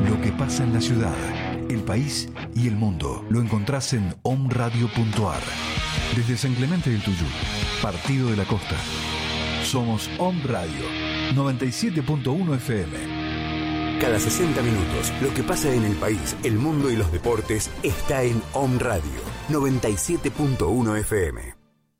Lo que pasa en la ciudad, el país y el mundo lo encontrás en omradio.ar. Desde San Clemente del Tuyú, Partido de la Costa. Somos Om Radio 97.1 FM. Cada 60 minutos, lo que pasa en el país, el mundo y los deportes está en Om Radio 97.1 FM.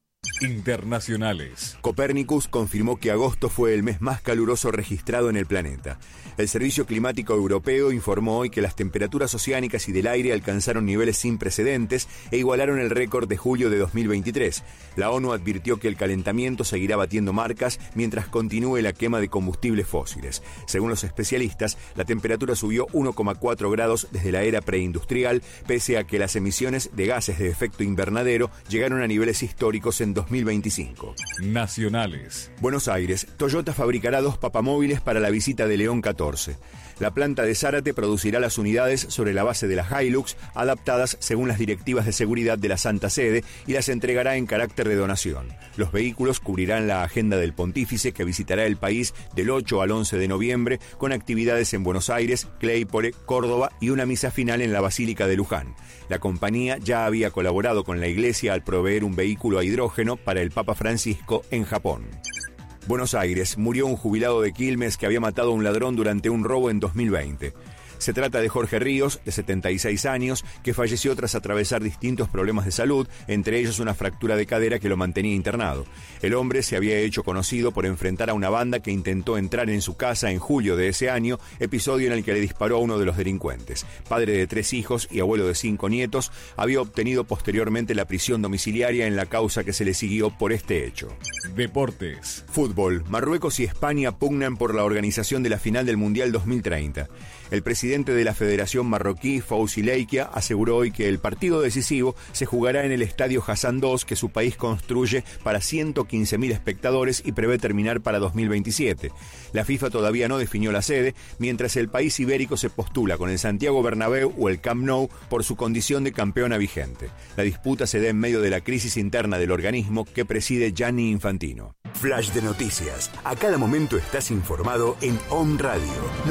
Internacionales. Copernicus confirmó que agosto fue el mes más caluroso registrado en el planeta. El Servicio Climático Europeo informó hoy que las temperaturas oceánicas y del aire alcanzaron niveles sin precedentes e igualaron el récord de julio de 2023. La ONU advirtió que el calentamiento seguirá batiendo marcas mientras continúe la quema de combustibles fósiles. Según los especialistas, la temperatura subió 1,4 grados desde la era preindustrial, pese a que las emisiones de gases de efecto invernadero llegaron a niveles históricos en 2025. Nacionales. Buenos Aires. Toyota fabricará 2 papamóviles para la visita de León 14. La planta de Zárate producirá las unidades sobre la base de la Hilux, adaptadas según las directivas de seguridad de la Santa Sede, y las entregará en carácter de donación. Los vehículos cubrirán la agenda del pontífice, que visitará el país del 8 al 11 de noviembre, con actividades en Buenos Aires, Claypole, Córdoba y una misa final en la Basílica de Luján. La compañía ya había colaborado con la Iglesia al proveer un vehículo a hidrógeno para el Papa Francisco en Japón. Buenos Aires. Murió un jubilado de Quilmes que había matado a un ladrón durante un robo en 2020. Se trata de Jorge Ríos, de 76 años, que falleció tras atravesar distintos problemas de salud, entre ellos una fractura de cadera que lo mantenía internado. El hombre se había hecho conocido por enfrentar a una banda que intentó entrar en su casa en julio de ese año, episodio en el que le disparó a uno de los delincuentes. Padre de 3 hijos y abuelo de 5 nietos, había obtenido posteriormente la prisión domiciliaria en la causa que se le siguió por este hecho. Deportes. Fútbol. Marruecos y España pugnan por la organización de la final del Mundial 2030. El presidente de la Federación Marroquí, Fouzi Leikia, aseguró hoy que el partido decisivo se jugará en el Estadio Hassan II, que su país construye para 115.000 espectadores y prevé terminar para 2027. La FIFA todavía no definió la sede, mientras el país ibérico se postula con el Santiago Bernabéu o el Camp Nou por su condición de campeona vigente. La disputa se da en medio de la crisis interna del organismo que preside Gianni Infantino. Flash de noticias. A cada momento estás informado en Om Radio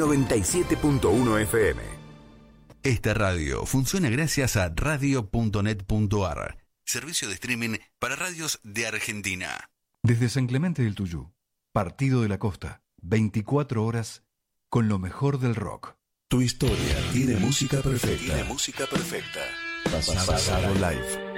97.1 FM. Esta radio funciona gracias a radio.net.ar, servicio de streaming para radios de Argentina. Desde San Clemente del Tuyú, Partido de la Costa, 24 horas con lo mejor del rock. Tu historia tiene música perfecta. Pasado Live.